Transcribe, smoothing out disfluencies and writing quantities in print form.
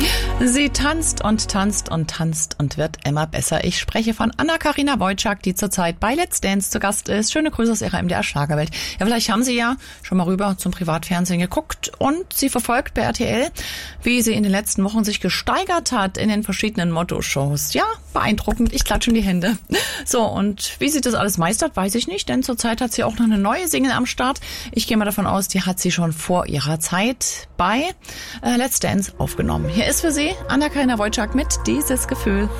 Sie tanzt und tanzt und tanzt und wird immer besser. Ich spreche von Anna-Karina Wojcik, die zurzeit bei Let's Dance zu Gast ist. Schöne Grüße aus ihrer MDR-Schlagerwelt. Ja, vielleicht haben Sie ja schon mal rüber zum Privatfernsehen geguckt und sie verfolgt bei RTL, wie sie in den letzten Wochen sich gesteigert hat in den verschiedenen Motto-Shows. Ja, beeindruckend. Ich klatsche in die Hände. So, und wie sie das alles meistert, weiß ich nicht, denn zurzeit hat sie auch noch eine neue Single am Start. Ich gehe mal davon aus, die hat sie schon vor ihrer Zeit bei Let's Dance aufgenommen. Hier ist für Sie Anna-Karina Wojcik mit Dieses Gefühl.